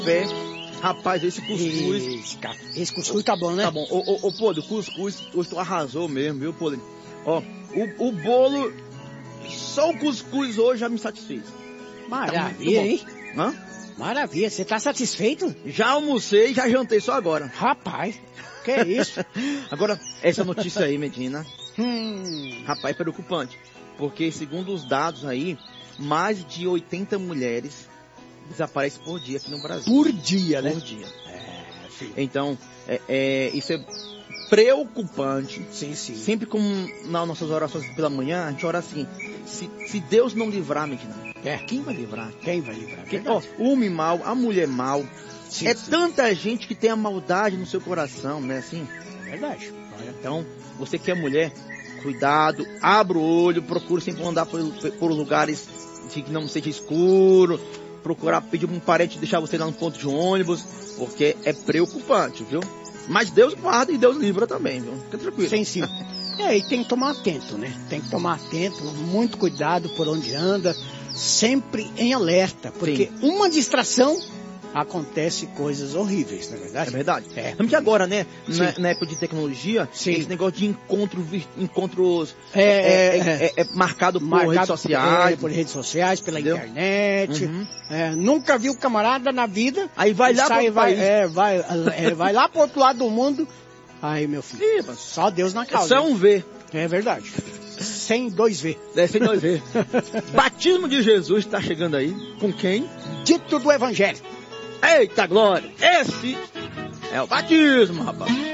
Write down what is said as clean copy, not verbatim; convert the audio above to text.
Pé. Rapaz, esse cuscuz... Esse cuscuz tá bom, né? Tá bom. Ô, Podre, o cuscuz, hoje tu arrasou mesmo, viu, Podre? Ó, o bolo... Só o cuscuz hoje já me satisfez. Maravilha, hein? Hã? Maravilha, você tá satisfeito? Já almocei, já jantei só agora. Rapaz, que é isso? Agora, essa notícia aí, Medina... Rapaz, preocupante. Porque, segundo os dados aí, mais de 80 mulheres desaparecem por dia aqui no Brasil. Por dia, né? Por dia. Então, isso é preocupante. Sim. Sempre como nas nossas orações pela manhã, a gente ora assim, se Deus não livrar, Medina, quem vai livrar? Quem vai livrar? O homem mal, a mulher mal. Sim. Tanta gente que tem a maldade no seu coração, né? Assim? É verdade. Então, você que é mulher, cuidado, abra o olho, procure sempre andar por lugares que não seja escuro, procurar pedir um parente deixar você lá no ponto de ônibus, porque é preocupante, viu? Mas Deus guarda e Deus livra também, viu? Fica tranquilo. Sim. E tem que tomar atento, né? Tem que tomar atento, muito cuidado por onde anda, sempre em alerta, porque uma distração acontece coisas horríveis, não é verdade? É verdade. Estamos que agora, né? Na época de tecnologia, esse negócio de encontros marcado por redes sociais. Por redes sociais, pela internet. Nunca viu camarada na vida. Aí vai lá vai lá pro outro lado do mundo. Aí, meu filho, só Deus na causa. É só um V. É verdade. Sem 2V. Sem 2V. Batismo de Jesus está chegando aí. Com quem? Dito do Evangelho. Eita glória! Esse é o batismo, rapaz.